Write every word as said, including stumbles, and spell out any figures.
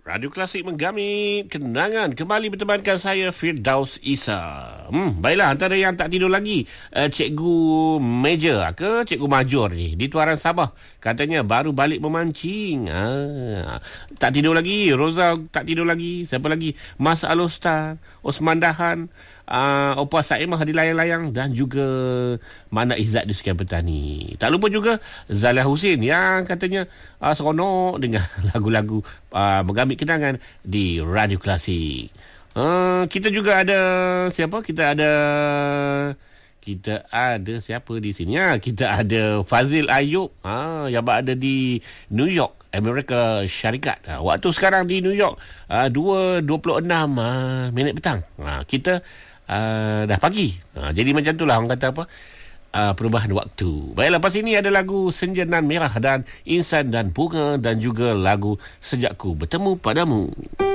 Radio Klasik menggamit kenangan kembali bertemankan saya Firdaus Isa. Hmm, baiklah, antara yang tak tidur lagi uh, Cikgu Major ke Cikgu Major ni di Tuaran Sabah. Katanya baru balik memancing. Ah, tak tidur lagi. Roza tak tidur lagi. Siapa lagi? Mas Alostar, Osman Dahan, Uh, Opa Saimah di layang-layang dan juga Mana Izzat di sekian petani. Tak lupa juga Zalia Husin yang katanya uh, seronok dengan lagu-lagu uh, menggamit kenangan di Radio Klasik. Uh, kita juga ada siapa? Kita ada kita ada siapa di sini? Ya, kita ada Fazil Ayub ha, yang berada di New York, Amerika Syarikat. Ha, waktu sekarang di New York uh, dua dua puluh enam uh, minit petang. Ha, kita uh, dah pagi. Ha, jadi macam itulah orang kata apa? Uh, perubahan waktu. Baiklah, lepas ini ada lagu Senja Nan Merah dan Insan dan Bunga dan juga lagu Sejakku Bertemu Padamu.